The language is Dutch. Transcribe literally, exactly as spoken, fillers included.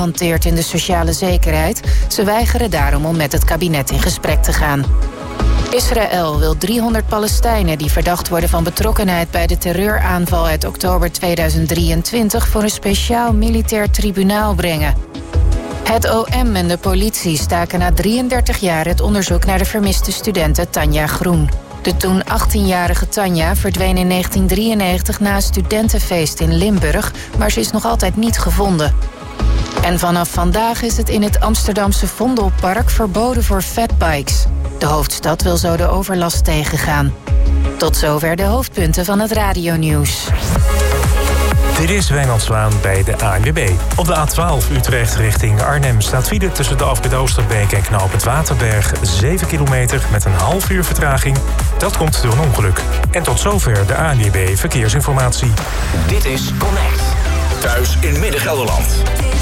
hanteert in de sociale zekerheid. Ze weigeren daarom om met het kabinet in gesprek te gaan. Israël wil driehonderd Palestijnen die verdacht worden van betrokkenheid bij de terreuraanval uit oktober tweeduizend drieëntwintig voor een speciaal militair tribunaal brengen. Het O M en de politie staken na drieëndertig jaar het onderzoek naar de vermiste studente Tanja Groen. De toen achttienjarige Tanja verdween in negentien drieënnegentig na een studentenfeest in Limburg, maar ze is nog altijd niet gevonden. En vanaf vandaag is het in het Amsterdamse Vondelpark verboden voor fatbikes. De hoofdstad wil zo de overlast tegengaan. Tot zover de hoofdpunten van het radionieuws. Dit is Wijnand Zwaan bij de A N W B. Op de A twaalf Utrecht richting Arnhem staat file tussen de afrit Oosterbeek en knooppunt Waterberg zeven kilometer met een half uur vertraging. Dat komt door een ongeluk. En tot zover de A N W B Verkeersinformatie. Dit is Connect. Thuis in Midden-Gelderland.